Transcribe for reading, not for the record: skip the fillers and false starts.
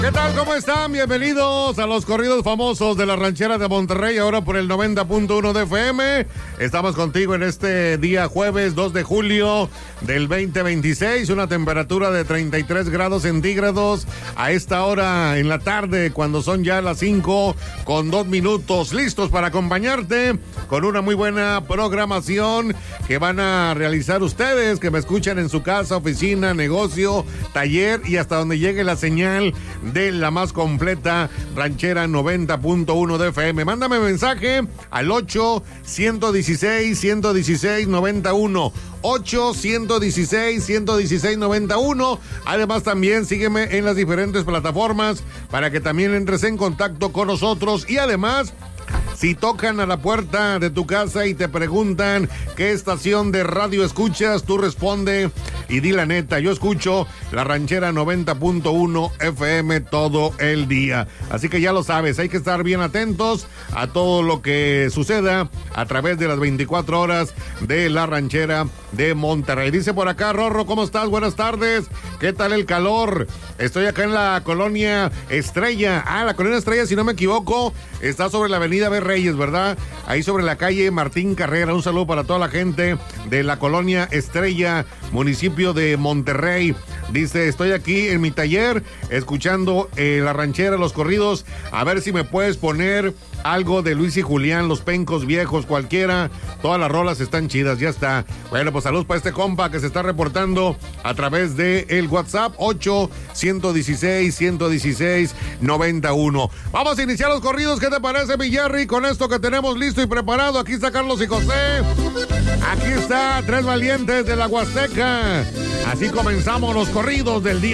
¿Qué tal? ¿Cómo están? Bienvenidos a los corridos famosos de la ranchera de Monterrey, ahora por el 90.1 de FM. Estamos contigo en este día jueves 2 de julio del 2026, una temperatura de 33 grados centígrados a esta hora en la tarde, cuando son ya las 5:02, listos para acompañarte con una muy buena programación que van a realizar ustedes, que me escuchan en su casa, oficina, negocio, taller y hasta donde llegue la señal de la más completa ranchera 90.1 de FM. Mándame mensaje al 8-116-116-91. 8-116-116-91. Además, también sígueme en las diferentes plataformas para que también entres en contacto con nosotros. Y además, si tocan a la puerta de tu casa y te preguntan qué estación de radio escuchas, tú responde y di la neta. Yo escucho la ranchera 90.1 FM todo el día. Así que ya lo sabes, hay que estar bien atentos a todo lo que suceda a través de las 24 horas de la ranchera de Monterrey. Dice por acá, Rorro, ¿cómo estás? Buenas tardes. ¿Qué tal el calor? Estoy acá en la colonia Estrella. La colonia Estrella, si no me equivoco, está sobre la avenida B. Reyes, ¿verdad? Ahí sobre la calle Martín Carrera. Un saludo para toda la gente de la colonia Estrella, municipio de Monterrey. Dice, estoy aquí en mi taller escuchando la ranchera, los corridos. A ver si me puedes poner algo de Luis y Julián, Los Pencos Viejos, cualquiera. Todas las rolas están chidas, ya está. Bueno, pues saludos para este compa que se está reportando a través de el WhatsApp 8-116-116-91. Vamos a iniciar los corridos. ¿Qué te parece, mi Jerry? Con esto que tenemos listo y preparado. Aquí está Carlos y José. Aquí está Tres Valientes de la Huasteca. Así comenzamos los corridos del día.